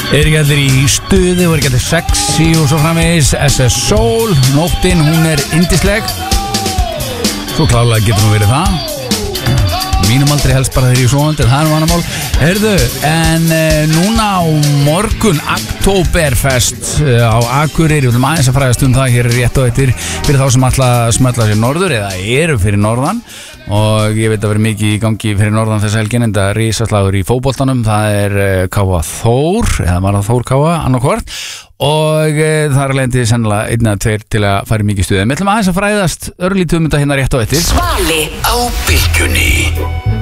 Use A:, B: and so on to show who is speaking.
A: ekki allir í stuði og ekki allir sexy og svo framvegis. SS Soul, nóttin, hún yndisleg. Svo klálega getur hún verið það. Mínum aldrei helst bara þegar ég sofandi, það vannamál. Heyrðu, en núna á morgun Oktoberfest á Akureyri. Við viljum aðeins að fræðast það hér rétt og eftir fyrir þá sem ætla að smella sér norður eða eru fyrir norðan. Og ég veit að vera mikið í gangi fyrir norðan þessa helgin, en það risaslagur í fótboltanum. Það K.A. Þór, eða var það Þór K.A. annarkvort. Og það alveg sennilega 1 eða 2 til að fara mikið í stuði. Við ætlum aðeins að fræðast örlítið þetta hérna rétt og eftir.
B: Svali á Bylgjunni.